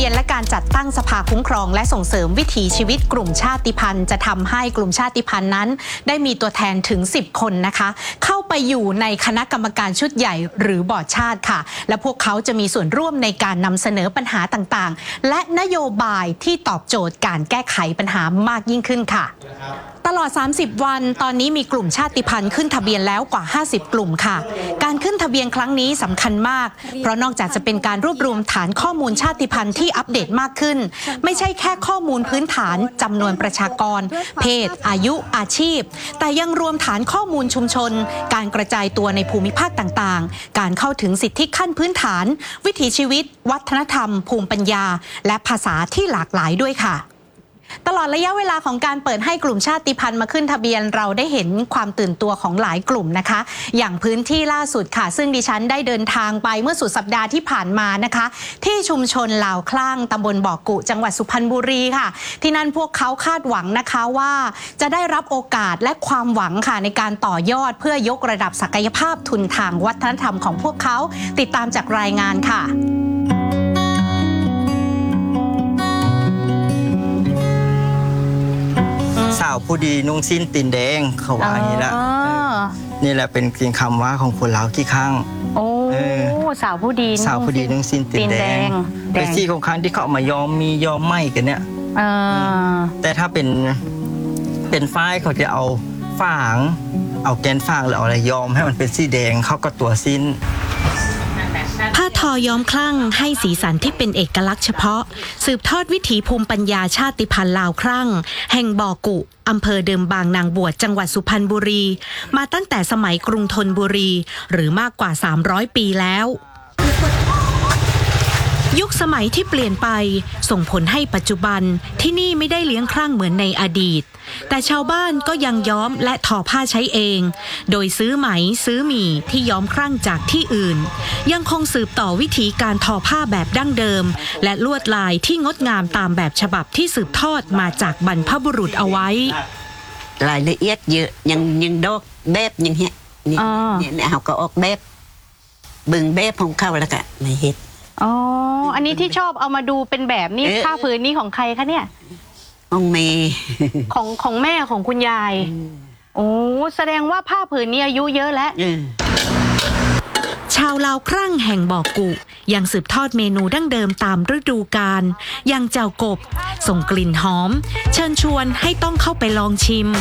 บียนและการจัดตั้งสภาคุ้มครองและส่งเสริมวิถีชีวิตกลุ่มชาติพันธุ์จะทำให้กลุ่มชาติพันธุ์นั้นได้มีตัวแทนถึง10 คนนะคะเข้าไปอยู่ในคณะกรรมการชุดใหญ่หรือบอร์ดชาติค่ะและพวกเขาจะมีส่วนร่วมในการนำเสนอปัญหาต่างๆและนโยบายที่ตอบโจทย์การแก้ไขปัญหามากยิ่งขึ้นค่ะตลอด30 วันตอนนี้มีกลุ่มชาติพันธุ์ขึ้นทะเบียนแล้วกว่า50 กลุ่มค่ะการขึ้นทะเบียนครั้งนี้สำคัญมากเพราะนอกจากจะเป็นการรวบรวมฐานข้อมูลชาติพันธุ์ที่อัปเดตมากขึ้นไม่ใช่แค่ข้อมูลพื้นฐานจำนวนประชากรเพศอายุอาชีพแต่ยังรวมฐานข้อมูลชุมชนการกระจายตัวในภูมิภาคต่างๆการเข้าถึงสิทธิขั้นพื้นฐานวิถีชีวิตวัฒนธรรมภูมิปัญญาและภาษาที่หลากหลายด้วยค่ะตลอดระยะเวลาของการเปิดให้กลุ่มชาติพันธุ์มาขึ้นทะเบียนเราได้เห็นความตื่นตัวของหลายกลุ่มนะคะอย่างพื้นที่ล่าสุดค่ะซึ่งดิฉันได้เดินทางไปเมื่อสุดสัปดาห์ที่ผ่านมานะคะที่ชุมชนลาวคลั่งตำบลบ่อกุจังหวัดสุพรรณบุรีค่ะที่นั่นพวกเขาคาดหวังนะคะว่าจะได้รับโอกาสและความหวังค่ะในการต่อยอดเพื่อยกระดับศักยภาพทุนทางวัฒนธรรมของพวกเขาติดตามจากรายงานค่ะสาวผู้ดีนุ่งสิ้นตีนแดงเขาว่าอย่างนี้ละนี่แหละเป็นเพียงคำว่าของคนลาวที่ข้างโอ้สาวผู้ดีนุ่งสิ้นตีนแดงเป็นที่ของข้างที่เขามายอมมียอมไหมกันเนี่ยแต่ถ้าเป็นฝ้ายเขาจะเอาฝางเอาแกนฝางหรือเอาอะไรยอมให้มันเป็นสีแดงเขาก็ตัวสิ้นผ้าทอย้อมคลั่งให้สีสันที่เป็นเอกลักษณ์เฉพาะสืบทอดวิถีภูมิปัญญาชาติพันธุ์ลาวคลั่งแห่งบ่อกุอำเภอเดิมบางนางบวชจังหวัดสุพรรณบุรีมาตั้งแต่สมัยกรุงธนบุรีหรือมากกว่า300 ปีแล้วยุคสมัยที่เปลี่ยนไปส่งผลให้ปัจจุบันที่นี่ไม่ได้เลี้ยงคลั่งเหมือนในอดีตแต่ชาวบ้านก็ยังย้อมและทอผ้าใช้เองโดยซื้อไหมซื้อหมี่ที่ย้อมคลั่งจากที่อื่นยังคงสืบต่อวิธีการทอผ้าแบบดั้งเดิมและลวดลายที่งดงามตามแบบฉบับที่สืบทอดมาจากบรรพบุรุษเอาไว้รายละเอียดเยอะยังดอกแบบยังเหี้ยเนี่ยเขาก็ออกแบบบึงแบบของเขาแล้วก็ไม่เห็ดอันนี้ที่ชอบเอามาดูเป็นแบบนี้ผ้าผืนนี้ของใครคะเนี่ยของแม่ของแม่ของคุณยายโอ้แสดงว่าผ้าผืนนี้อายุเยอะแล้วชาวลาวครั่งแห่งบ่อกุยังสืบทอดเมนูดั้งเดิมตามฤดูกาลอย่างเจ้ากบส่งกลิ่นหอมเชิญชวนให้ต้องเข้าไปลองชิม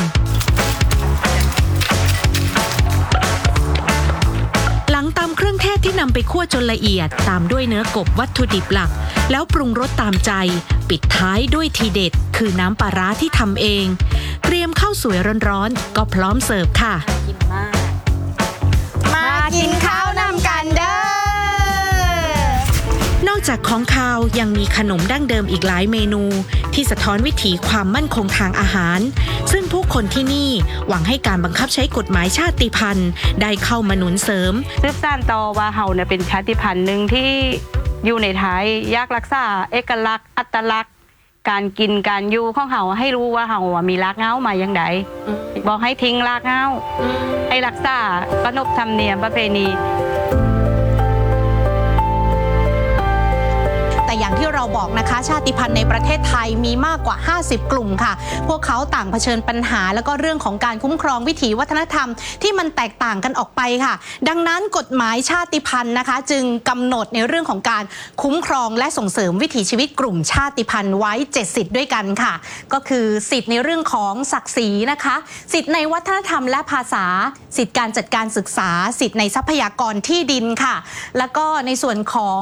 หลังตำเครื่องเทศที่นำไปคั่วจนละเอียดตามด้วยเนื้อกบวัตถุดิบหลักแล้วปรุงรสตามใจปิดท้ายด้วยทีเด็ดคือน้ำปลาร้าที่ทำเองเตรียมข้าวสวยร้อนๆก็พร้อมเสิร์ฟค่ะมากินข้าวนำกันเด้อนอกจากของคาวยังมีขนมดั้งเดิมอีกหลายเมนูที่สะท้อนวิถีความมั่นคงทางอาหารซึ่งผู้คนที่นี่หวังให้การบังคับใช้กฎหมายชาติพันธุ์ได้เข้ามาหนุนเสริมเรื่องการต่อว่าเฮาเนี่ยเป็นชาติพันธุ์หนึ่งที่อยู่ในไทยอยากรักษาเอกลักษณ์อัตลักษณ์การกินการอยู่ของเฮาให้รู้ว่าเฮามีรากเหง้ามาอย่างไรบอกให้ทิ้งรากเหง้าให้รักษาขนบธรรมเนียมประเพณีแต่อย่างที่เราบอกนะคะชาติพันธุ์ในประเทศไทยมีมากกว่า50 กลุ่มค่ะพวกเขาต่างเผชิญปัญหาแล้วก็เรื่องของการคุ้มครองวิถีวัฒนธรรมที่มันแตกต่างกันออกไปค่ะดังนั้นกฎหมายชาติพันธุ์นะคะจึงกำหนดในเรื่องของการคุ้มครองและส่งเสริมวิถีชีวิตกลุ่มชาติพันธุ์ไว้7 สิทธิ์ด้วยกันค่ะก็คือสิทธิ์ในเรื่องของศักดิ์ศรีนะคะสิทธิ์ในวัฒนธรรมและภาษาสิทธิ์การจัดการศึกษาสิทธิ์ในทรัพยากรที่ดินค่ะแล้วก็ในส่วนของ